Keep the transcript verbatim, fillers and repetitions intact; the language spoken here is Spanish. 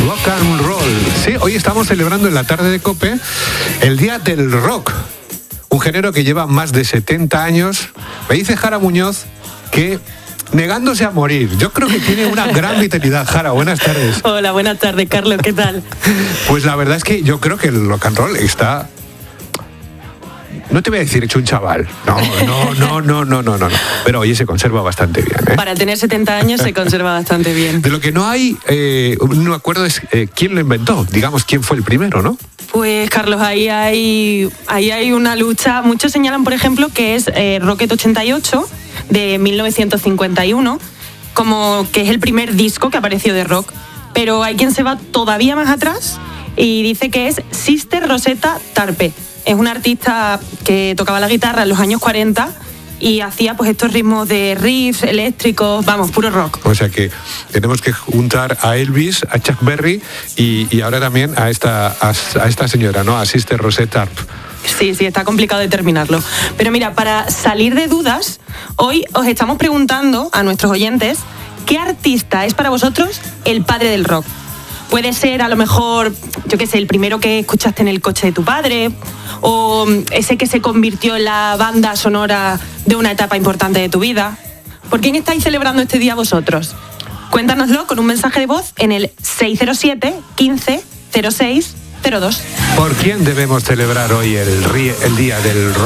Rock and roll. Sí, hoy estamos celebrando en la tarde de COPE el Día del Rock. Un género que lleva más de setenta años. Me dice Jara Muñoz que negándose a morir. Yo creo que tiene una gran vitalidad. Jara, buenas tardes. Hola, buenas tardes, Carlos, ¿qué tal? Pues la verdad es que yo creo que el rock and roll está... No te voy a decir hecho un chaval. No, no, no, no, no, no, no. Pero oye, se conserva bastante bien, ¿eh? Para tener setenta años se conserva bastante bien. De lo que no hay, eh, no me acuerdo es eh, quién lo inventó. Digamos, quién fue el primero, ¿no? Pues, Carlos, ahí hay, ahí hay una lucha. Muchos señalan, por ejemplo, que es eh, Rocket ochenta y ocho, de mil novecientos cincuenta y uno, como que es el primer disco que apareció de rock. Pero hay quien se va todavía más atrás y dice que es Sister Rosetta Tarpe. Es una artista que tocaba la guitarra en los años cuarenta y hacía pues estos ritmos de riffs eléctricos, vamos, puro rock. O sea que tenemos que juntar a Elvis, a Chuck Berry y, y ahora también a esta, a, a esta señora, ¿no? A Sister Rosetta Tarpe. Sí, sí, está complicado determinarlo. Pero mira, para salir de dudas, hoy os estamos preguntando a nuestros oyentes ¿qué artista es para vosotros el padre del rock? Puede ser a lo mejor, yo qué sé, el primero que escuchaste en el coche de tu padre, o ese que se convirtió en la banda sonora de una etapa importante de tu vida. ¿Por quién estáis celebrando este día vosotros? Cuéntanoslo con un mensaje de voz en el seis cero siete, quince, cero seis, cero dos. ¿Por quién debemos celebrar hoy el, el Día del Rock?